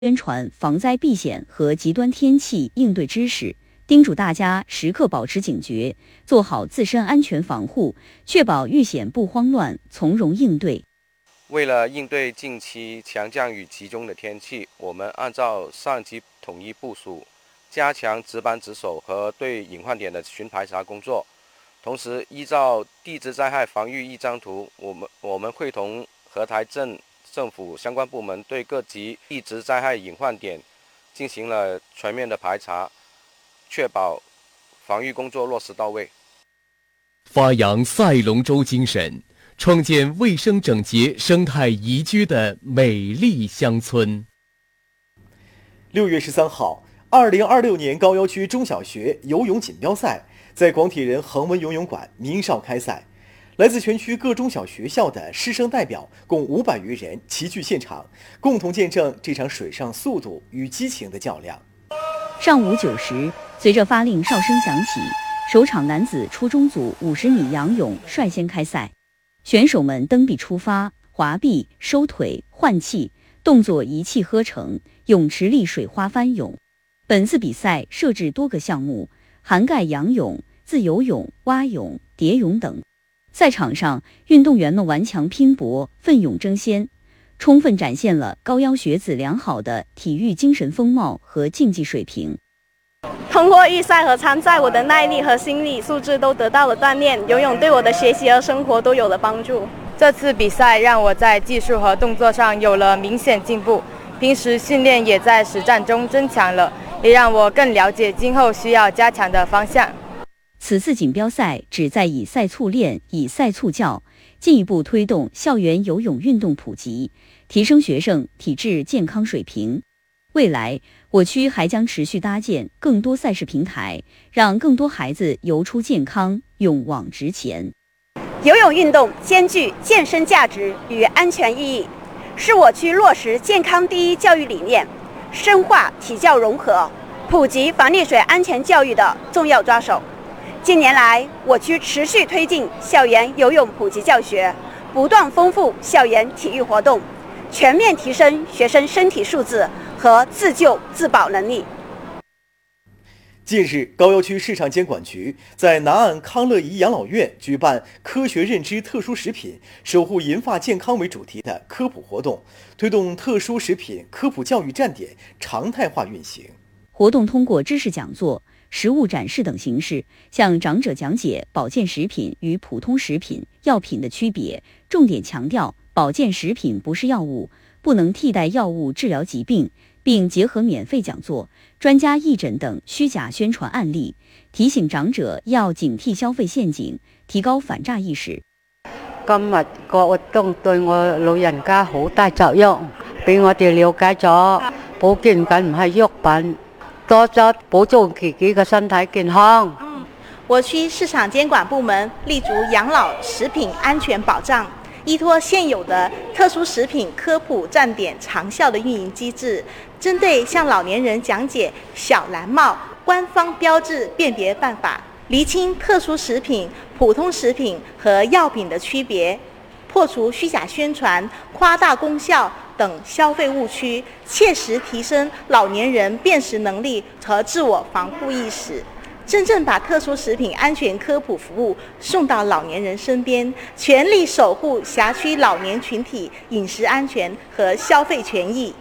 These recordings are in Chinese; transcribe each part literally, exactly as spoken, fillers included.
宣传防灾避险和极端天气应对知识，叮嘱大家时刻保持警觉，做好自身安全防护，确保遇险不慌乱，从容应对。 为了应对近期强降雨集中的天气，我们按照上级统一部署，加强值班值守和对隐患点的巡排查工作。同时，依照地质灾害防御一张图，我们我们会同荷台镇政府相关部门对各级地质灾害隐患点进行了全面的排查，确保防御工作落实到位。 发扬赛龙舟精神，创建卫生整洁、生态宜居的美丽乡村。 六月十三号，二零二六年高要区中小学游泳锦标赛在广体人恒温游泳馆鸣哨开赛。来自全区各中小学校的师生代表共五百余人齐聚现场，共同见证这场水上速度与激情的较量。 上午九时，随着发令哨声响起，首场男子初中组五十米仰泳率先开赛。选手们登壁出发，滑臂、收腿、换气，动作一气呵成，泳池里水花翻涌。本次比赛设置多个项目，涵盖仰泳、自由泳、蛙泳、蝶泳等。赛场上，运动员们顽强拼搏，奋勇争先，充分展现了高要学子良好的体育精神风貌和竞技水平。 通过预赛和参赛，我的耐力和心理素质都得到了锻炼，游泳对我的学习和生活都有了帮助。 这次比赛让我在技术和动作上有了明显进步，平时训练也在实战中增强了，也让我更了解今后需要加强的方向。 此次锦标赛旨在以赛促练、以赛促教，进一步推动校园游泳运动普及，提升学生体质健康水平。未来，我区还将持续搭建更多赛事平台，让更多孩子游出健康，勇往直前。 游泳运动兼具健身价值与安全意义，是我区落实健康第一教育理念、深化体教融合、普及防溺水安全教育的重要抓手。近年来，我区持续推进校园游泳普及教学，不断丰富校园体育活动，全面提升学生身体素质和自救自保能力。 近日，高要区市场监管局在南岸康乐颐养老院举办科学认知特殊食品守护银发健康为主题的科普活动，推动特殊食品科普教育站点常态化运行。 活动通过知识讲座、实物展示等形式，向长者讲解保健食品与普通食品、药品的区别，重点强调保健食品不是药物，不能替代药物治疗疾病，并结合免费讲座、专家义诊等虚假宣传案例，提醒長者要警惕消費陷阱，提高反詐意識。 今日個活動對我老人家好大作用，俾我哋了解咗保健品唔係藥品，多咗保重自己嘅身體健康。 嗯，我區市場監管部門立足養老食品安全保障，依托現有的特殊食品科普站點長效的運營機制，針對向老年人講解小藍帽官方標誌辨別辦法，釐清特殊食品、普通食品和藥品的區別，破除虛假宣傳、誇大功效等消費誤區，切實提升老年人辨識能力和自我防護意識，真正把特殊食品安全科普服務送到老年人身邊，全力守護轄區老年群體飲食安全和消費權益。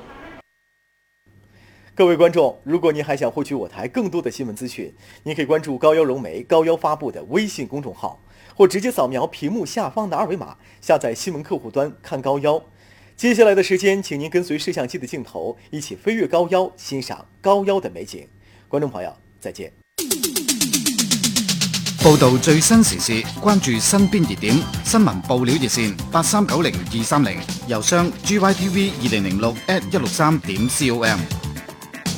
各位觀眾，如果您還想獲取我台更多的新聞資訊，您可以關注高要融媒高要發布的微信公眾號，或直接掃描屏幕下方的二維碼，下載新聞客戶端看高要。接下來的時間，請您跟隨攝像機的鏡頭，一起飛越高要，欣賞高要的美景。觀眾朋友，再見。 報道最新時事，關注身邊熱點，新聞爆料熱線八三九零二三零，郵箱 g y t v 二零零六 at 一六三點 com。